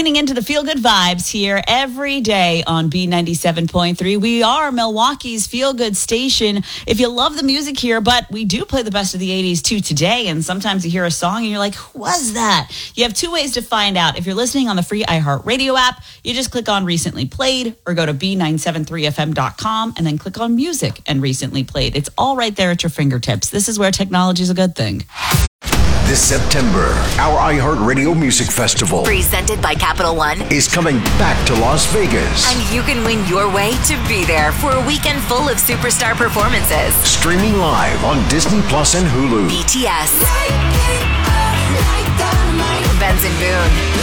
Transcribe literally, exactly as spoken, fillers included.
Leaning into the feel-good vibes here every day on B ninety-seven point three. We are Milwaukee's feel-good station. If you love the music here, but we do play the best of the eighties too today, and sometimes you hear a song and you're like, who was that? You have two ways to find out. If you're listening on the free iHeartRadio app, you just click on Recently Played or go to B nine seven three F M dot com and then click on Music and Recently Played. It's all right there at your fingertips. This is where technology is a good thing. This September, our iHeartRadio Music Festival, presented by Capital One, is coming back to Las Vegas. And you can win your way to be there for a weekend full of superstar performances. Streaming live on Disney Plus and Hulu. B T S, Benson Boone,